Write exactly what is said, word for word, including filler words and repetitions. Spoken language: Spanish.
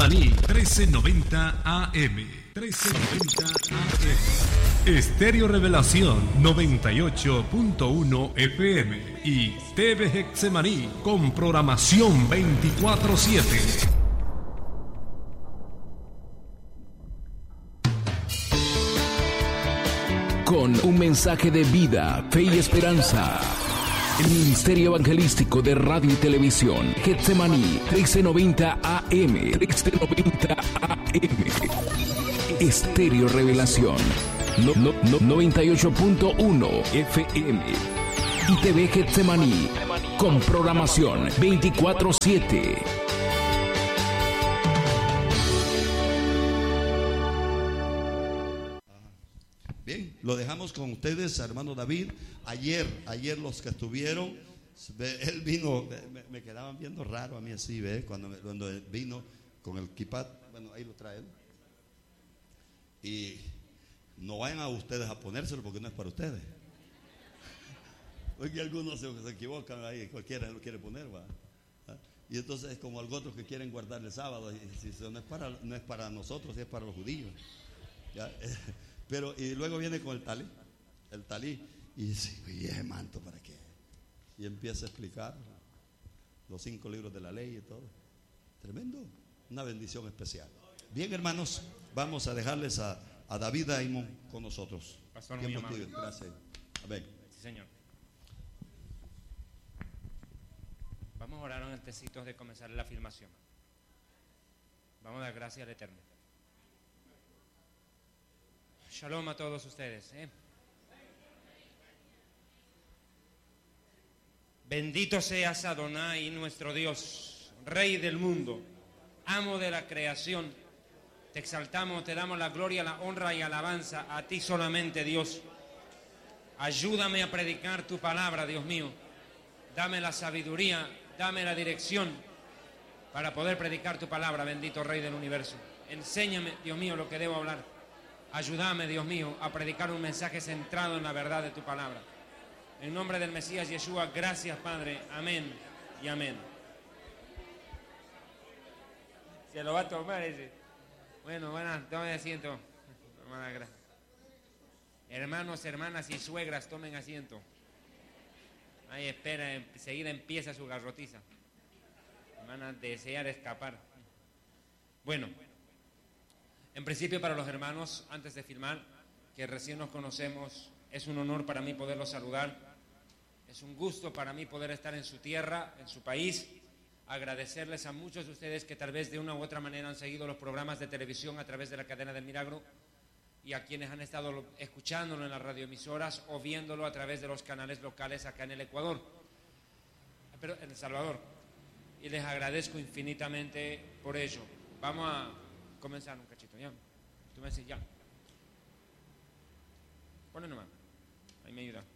Getsemaní, trece noventa A M. trece noventa A M. Estéreo Revelación, noventa y ocho punto uno F M. Y T V Getsemaní, con programación veinticuatro siete. Con un mensaje de vida, fe y esperanza. El Ministerio Evangelístico de Radio y Televisión, Getsemaní, trece noventa A M, trece noventa A M. Estéreo Revelación, no, no, no, noventa y ocho punto uno F M. Y T V Getsemaní, con programación veinticuatro siete. Bien, lo dejamos con ustedes, hermano David. Ayer, ayer los que estuvieron, él vino, me, me quedaban viendo raro a mí así, ¿ve? Cuando, me, cuando vino con el kipat, bueno, ahí lo traen. Y no vayan a ustedes a ponérselo porque no es para ustedes. Porque algunos se, se equivocan ahí, cualquiera lo quiere poner, ¿va? ¿Ah? Y entonces es como algunos otros que quieren guardar el sábado, y si eso no es para, no es para nosotros, es para los judíos. ¿Ya? Pero y luego viene con el talí, el talí, y dice, ¿y ese manto para qué? Y empieza a explicar los cinco libros de la ley y todo. Tremendo, una bendición especial. Bien, hermanos, vamos a dejarles a, a David Aimon con nosotros. Pastor, muy amable. Gracias. Amén. Sí, Señor. Vamos a orar antes de comenzar la filmación. Vamos a dar gracias al Eterno. Shalom a todos ustedes. ¿eh? Bendito seas Adonai, nuestro Dios, Rey del mundo, amo de la creación. Te exaltamos, te damos la gloria, la honra y alabanza a ti solamente, Dios. Ayúdame a predicar tu palabra, Dios mío. Dame la sabiduría, dame la dirección para poder predicar tu palabra, bendito Rey del universo. Enséñame, Dios mío, lo que debo hablar. Ayúdame, Dios mío, a predicar un mensaje centrado en la verdad de tu palabra. En nombre del Mesías Yeshua, gracias, Padre. Amén y amén. Se lo va a tomar ese. Bueno, bueno, tomen asiento. Hermanos, hermanas y suegras, tomen asiento. Ahí espera, enseguida empieza su garrotiza. Van a desear escapar. Bueno. En principio, para los hermanos, antes de firmar, que recién nos conocemos, es un honor para mí poderlos saludar. Es un gusto para mí poder estar en su tierra, en su país. Agradecerles a muchos de ustedes que tal vez de una u otra manera han seguido los programas de televisión a través de la cadena del Milagro, y a quienes han estado escuchándolo en las radioemisoras o viéndolo a través de los canales locales acá en el Ecuador, pero en El Salvador. Y les agradezco infinitamente por ello. Vamos a comenzar un cachito, ¿ya? Tú me dices ya. Ponle nomás. Ahí me ayuda.